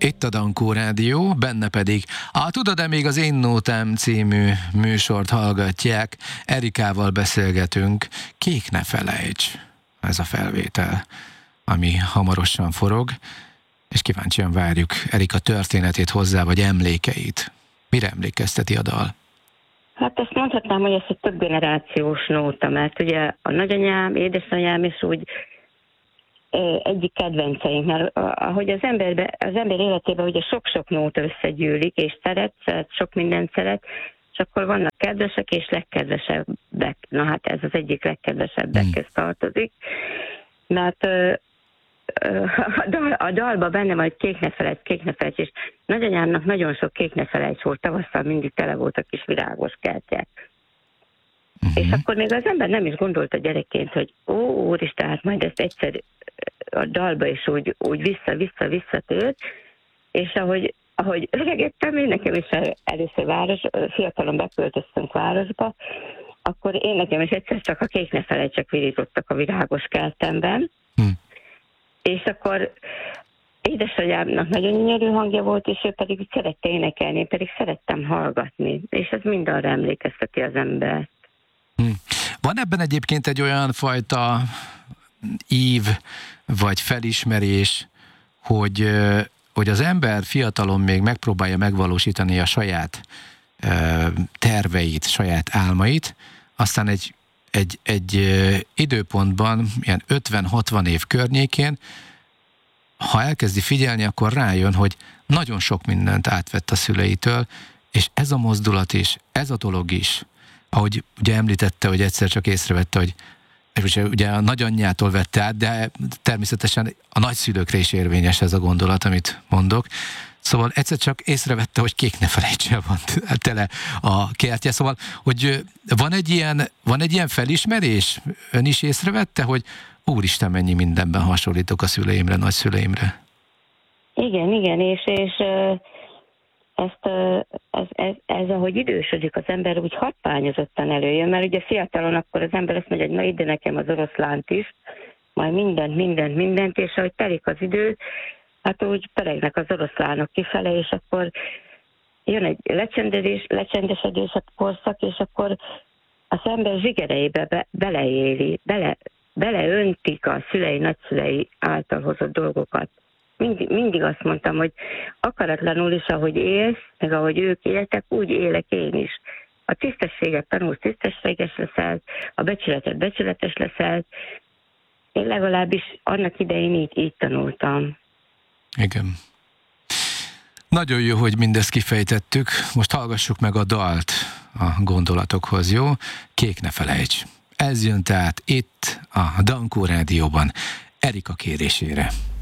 Itt a Dankó Rádió, benne pedig Tudod-e még az Én Nótám című műsort hallgatják. Erikával beszélgetünk. Kék ne felejts, ez a felvétel, ami hamarosan forog, és kíváncsian várjuk Erika történetét hozzá, vagy emlékeit. Mire emlékezteti a dal? Hát azt mondhatnám, hogy ez egy több generációs nóta, mert ugye a nagyanyám, édesanyám is úgy egyik kedvenceink, mert ahogy az ember életében ugye sok-sok nóta összegyűlik, és szeret, sok mindent szeret, és akkor vannak kedvesek és legkedvesebbek. Na hát ez az egyik legkedvesebbekhez tartozik, mert a dalban benne van, hogy kék ne felejts, és nagyanyámnak nagyon sok kék ne felejts volt, tavasszal mindig tele volt a kis virágos kertjek. És akkor még az ember nem is gondolta gyerekként, hogy úristen, hát majd ezt egyszer a dalba is úgy visszatért, és ahogy öregedtem, én nekem is először fiatalon beköltöztünk városba, akkor én nekem is egyszer csak a kék ne felejtsek virítottak a virágos kertemben, és akkor édesanyámnak nagyon gyönyörű hangja volt, és ő pedig szerette énekelni, én pedig szerettem hallgatni, és ez mind arra emlékezteti az embert. Van ebben egyébként egy olyan fajta ív, vagy felismerés, hogy az ember fiatalon még megpróbálja megvalósítani a saját terveit, saját álmait, aztán egy időpontban, ilyen 50-60 év környékén, ha elkezdi figyelni, akkor rájön, hogy nagyon sok mindent átvett a szüleitől, és ez a mozdulat is, ez a dolog is, ahogy ugye említette, hogy egyszer csak észrevette, hogy ugye a nagyanyjától vette át, de természetesen a nagyszülőkre is érvényes ez a gondolat, amit mondok. Szóval egyszer csak észrevette, hogy kék ne felejtsen van tele a kertje. Szóval, hogy van egy ilyen felismerés? Ön is észrevette, hogy úristen, mennyi mindenben hasonlítok a szüleimre, nagyszüleimre? Igen, és ez ahogy idősödik az ember, úgy hatványozottan előjön, mert ugye fiatalon akkor az ember azt mondja, hogy na ide nekem az oroszlánt is, majd mindent, és ahogy telik az idő, hát úgy peregnek az oroszlánok kifele, és akkor jön egy lecsendesedés a korszak, és akkor az ember zsigereibe beleöntik a szülei, nagyszülei által hozott dolgokat. Mindig azt mondtam, hogy akaratlanul is, ahogy élsz, meg ahogy ők éltek, úgy élek én is. A tisztességet tanulsz, tisztességes leszel, a becsületet becsületes leszel. Én legalábbis annak idején így tanultam. Igen. Nagyon jó, hogy mindezt kifejtettük. Most hallgassuk meg a dalt a gondolatokhoz, jó? Kék ne felejts. Ez jön tehát itt a Dankó Rádióban Erika kérésére.